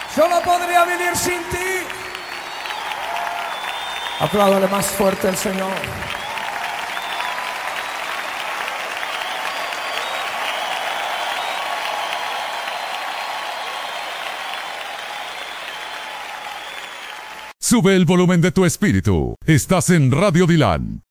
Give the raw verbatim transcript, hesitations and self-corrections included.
Yo no podría vivir sin ti. Apláudale más fuerte al Señor. Sube el volumen de tu espíritu. Estás en Radio Dylan.